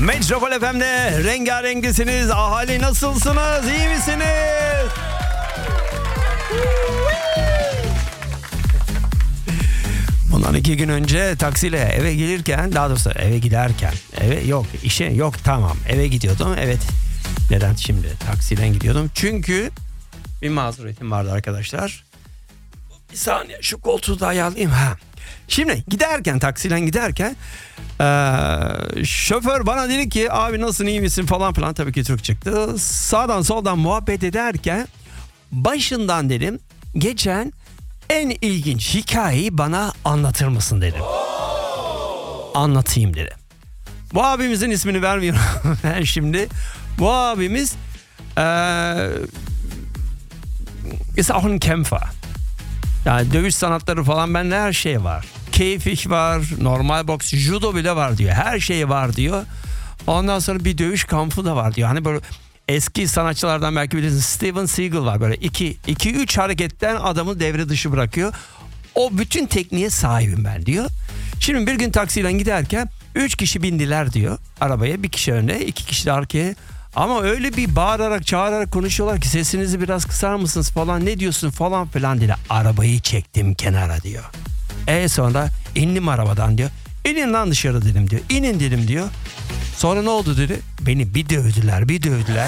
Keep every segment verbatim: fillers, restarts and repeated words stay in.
Metropol F M'de rengarenksiniz. Ahali nasılsınız? İyi misiniz? Bundan iki gün önce taksiyle eve gelirken, daha doğrusu eve giderken, eve yok, işe yok, tamam, eve gidiyordum. Evet, neden şimdi taksiyle gidiyordum? Çünkü bir mazuretim vardı arkadaşlar. Bir saniye, şu koltuğu da ayarlayayım. Ha. Şimdi giderken, taksiyle giderken ee, şoför bana dedi ki abi nasılsın, iyi misin falan filan, tabii ki Türk çıktı. Sağdan soldan muhabbet ederken başından dedim geçen en ilginç hikayeyi bana anlatır mısın dedim. Anlatayım dedi. Bu abimizin ismini vermiyorum ben şimdi. Bu abimiz ee, ist auch ein Kämpfer. Yani dövüş sanatları falan, bende her şey var. Keyfik var, normal boks, judo bile var diyor. Her şey var diyor. Ondan sonra bir dövüş kampı da var diyor. Hani böyle eski sanatçılardan belki bilirsiniz, Steven Seagal var. Böyle iki, iki üç hareketten adamı devre dışı bırakıyor. O bütün tekniğe sahibim ben diyor. Şimdi bir gün taksiyle giderken üç kişi bindiler diyor arabaya. Bir kişi önde, iki kişi de arkaya. Ama öyle bir bağırarak çağırarak konuşuyorlar ki sesinizi biraz kısar mısınız falan, ne diyorsun falan filan diye. Arabayı çektim kenara diyor. E sonra indim arabadan diyor. İnin lan dışarı dedim diyor. İnin dedim diyor. Sonra ne oldu dedi. Beni bir dövdüler bir dövdüler.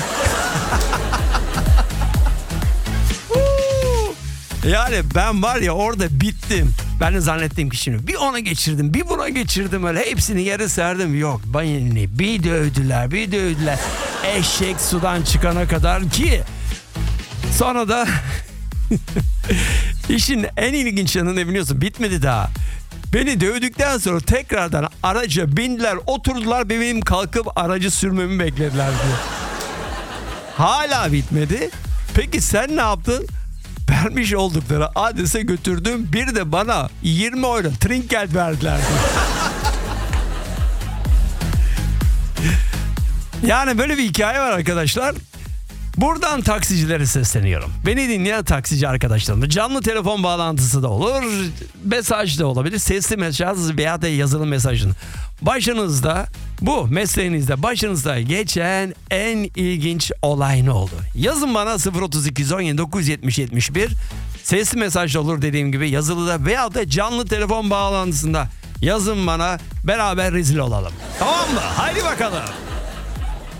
Yani ben var ya orada bittim. Ben de zannettim ki şimdi bir ona geçirdim, bir buna geçirdim, öyle hepsini yere serdim. Yok, beni bir dövdüler bir dövdüler. Eşek sudan çıkana kadar ki sonra da işin en ilginç yanı ne biliyorsun? Bitmedi daha. Beni dövdükten sonra tekrardan araca bindiler, oturdular, benim kalkıp aracı sürmemi beklediler diyor. Hala bitmedi. Peki sen ne yaptın? Vermiş oldukları adrese götürdüm. Bir de bana yirmi euro trinket verdiler diyor. Yani böyle bir hikaye var arkadaşlar. Buradan taksicilere sesleniyorum. Beni dinleyen taksici arkadaşlarım, canlı telefon bağlantısı da olur, mesaj da olabilir, sesli mesaj veya da yazılı mesajın. Başınızda, bu mesleğinizde başınızda geçen en ilginç olay ne oldu? Yazın bana sıfır otuz iki on yedi dokuz yetmiş yetmiş bir. Sesli mesaj da olur dediğim gibi, yazılıda veya da canlı telefon bağlantısında yazın bana, beraber rezil olalım. Tamam mı? Haydi bakalım.